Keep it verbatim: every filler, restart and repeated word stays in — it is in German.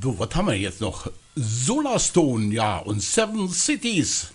So, was haben wir jetzt noch? Solarstone, ja, und Seven Cities.